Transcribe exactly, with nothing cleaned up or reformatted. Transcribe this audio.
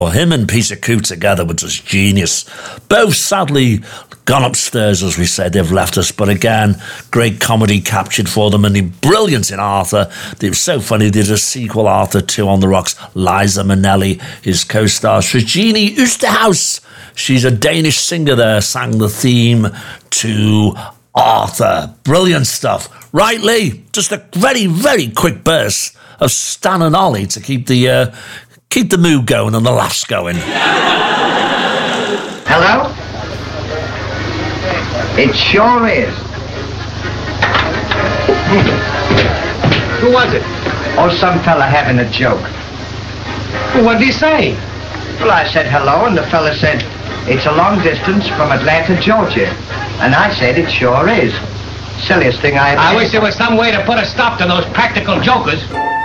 Well, him and Peter Koo together were just genius. Both sadly gone upstairs, as we said. They've left us. But again, great comedy captured for them, and they're brilliant in Arthur. They were so funny. They did a sequel, Arthur two on the Rocks. Liza Minnelli, his co-star. Regine Oosterhuis, she's a Danish singer there, sang the theme to Arthur. Brilliant stuff. Right, Lee, just a very, very quick burst of Stan and Ollie to keep the uh, keep the mood going and the laughs going. Hello? It sure is. Who was it? Oh, some fella having a joke. Well, what did he say? Well, I said hello, and the fella said, it's a long distance from Atlanta, Georgia. And I said, it sure is. Silliest thing I ever... I wish there was some way to put a stop to those practical jokers.